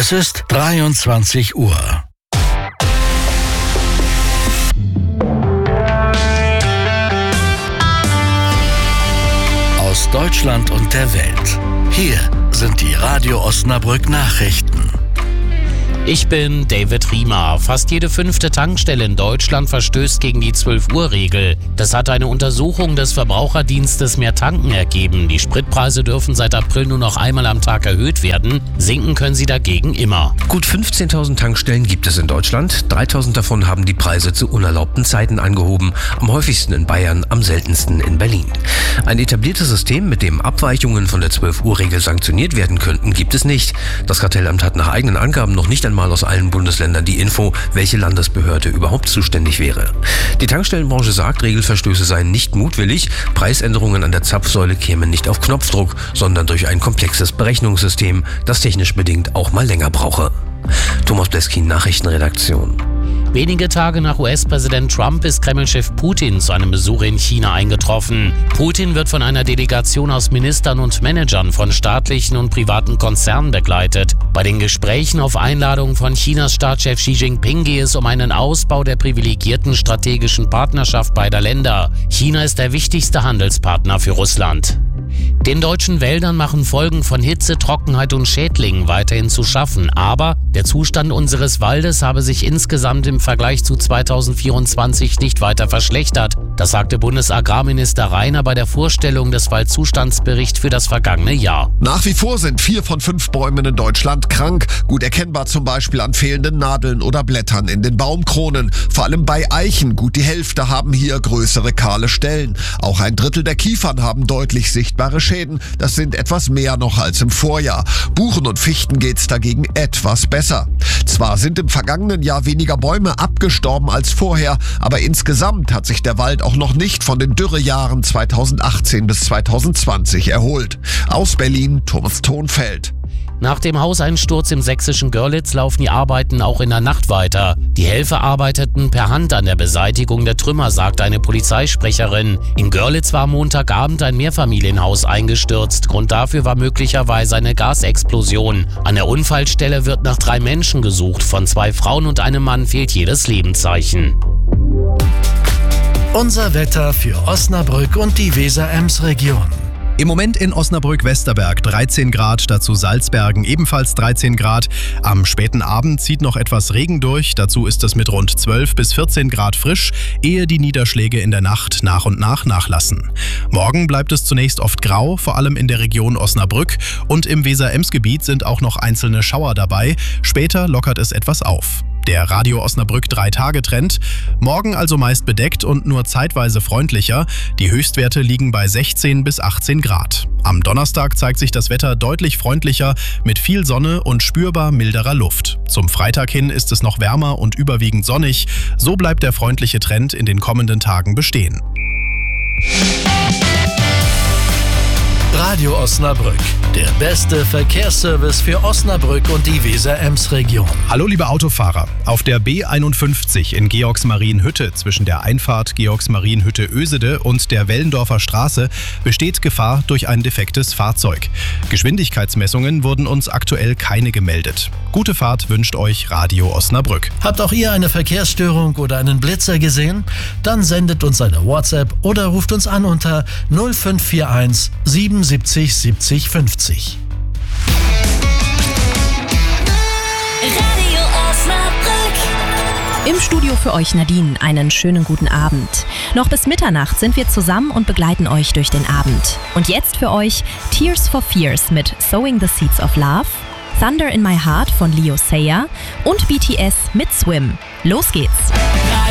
Es ist 23 Uhr. Aus Deutschland und der Welt. Hier sind die Radio Osnabrück Nachrichten. Ich bin David Riemer. Fast jede 5. Tankstelle in Deutschland verstößt gegen die 12-Uhr-Regel. Das hat eine Untersuchung des Verbraucherdienstes Mehr Tanken ergeben. Die Spritpreise dürfen seit April nur noch einmal am Tag erhöht werden. Sinken können sie dagegen immer. Gut 15.000 Tankstellen gibt es in Deutschland. 3.000 davon haben die Preise zu unerlaubten Zeiten angehoben. Am häufigsten in Bayern, am seltensten in Berlin. Ein etabliertes System, mit dem Abweichungen von der 12-Uhr-Regel sanktioniert werden könnten, gibt es nicht. Das Kartellamt hat nach eigenen Angaben noch nicht einmal aus allen Bundesländern die Info, welche Landesbehörde überhaupt zuständig wäre. Die Tankstellenbranche sagt, Regelverstöße seien nicht mutwillig, Preisänderungen an der Zapfsäule kämen nicht auf Knopfdruck, sondern durch ein komplexes Berechnungssystem, das technisch bedingt auch mal länger brauche. Thomas Bleskin, Nachrichtenredaktion. Wenige Tage nach US-Präsident Trump ist Kreml-Chef Putin zu einem Besuch in China eingetroffen. Putin wird von einer Delegation aus Ministern und Managern von staatlichen und privaten Konzernen begleitet. Bei den Gesprächen auf Einladung von Chinas Staatschef Xi Jinping gehe es um einen Ausbau der privilegierten strategischen Partnerschaft beider Länder. China ist der wichtigste Handelspartner für Russland. Den deutschen Wäldern machen Folgen von Hitze, Trockenheit und Schädlingen weiterhin zu schaffen. Aber der Zustand unseres Waldes habe sich insgesamt im Vergleich zu 2024 nicht weiter verschlechtert. Das sagte Bundesagrarminister Rainer bei der Vorstellung des Waldzustandsberichts für das vergangene Jahr. Nach wie vor sind 4 von 5 Bäumen in Deutschland krank. Gut erkennbar zum Beispiel an fehlenden Nadeln oder Blättern in den Baumkronen. Vor allem bei Eichen, gut die Hälfte haben hier größere kahle Stellen. Auch 1/3 der Kiefern haben deutlich sichtbare Schäden. Das sind etwas mehr noch als im Vorjahr. Buchen und Fichten geht's dagegen etwas besser. Zwar sind im vergangenen Jahr weniger Bäume abgestorben als vorher, aber insgesamt hat sich der Wald auch noch nicht von den Dürrejahren 2018 bis 2020 erholt. Aus Berlin, Thomas Thonfeld. Nach dem Hauseinsturz im sächsischen Görlitz laufen die Arbeiten auch in der Nacht weiter. Die Helfer arbeiteten per Hand an der Beseitigung der Trümmer, sagt eine Polizeisprecherin. In Görlitz war am Montagabend ein Mehrfamilienhaus eingestürzt. Grund dafür war möglicherweise eine Gasexplosion. An der Unfallstelle wird nach 3 Menschen gesucht. Von 2 Frauen und einem Mann fehlt jedes Lebenszeichen. Unser Wetter für Osnabrück und die Weser-Ems-Region. Im Moment in Osnabrück-Westerberg 13 Grad, dazu Salzbergen ebenfalls 13 Grad. Am späten Abend zieht noch etwas Regen durch, dazu ist es mit rund 12 bis 14 Grad frisch, ehe die Niederschläge in der Nacht nach und nach nachlassen. Morgen bleibt es zunächst oft grau, vor allem in der Region Osnabrück, und im Weser-Ems-Gebiet sind auch noch einzelne Schauer dabei, später lockert es etwas auf. Der Radio Osnabrück 3-Tage-Trend. Morgen also meist bedeckt und nur zeitweise freundlicher. Die Höchstwerte liegen bei 16 bis 18 Grad. Am Donnerstag zeigt sich das Wetter deutlich freundlicher mit viel Sonne und spürbar milderer Luft. Zum Freitag hin ist es noch wärmer und überwiegend sonnig. So bleibt der freundliche Trend in den kommenden Tagen bestehen. Radio Osnabrück, der beste Verkehrsservice für Osnabrück und die Weser-Ems-Region. Hallo liebe Autofahrer, auf der B51 in Georgsmarienhütte zwischen der Einfahrt Georgsmarienhütte-Ösede und der Wellendorfer Straße besteht Gefahr durch ein defektes Fahrzeug. Geschwindigkeitsmessungen wurden uns aktuell keine gemeldet. Gute Fahrt wünscht euch Radio Osnabrück. Habt auch ihr eine Verkehrsstörung oder einen Blitzer gesehen? Dann sendet uns eine WhatsApp oder ruft uns an unter 0541 77 70 50. Radio Osnabrück. Im Studio für euch Nadine, einen schönen guten Abend. Noch bis Mitternacht sind wir zusammen und begleiten euch durch den Abend. Und jetzt für euch Tears for Fears mit Sowing the Seeds of Love, Thunder in My Heart von Leo Sayer und BTS mit Swim. Los geht's!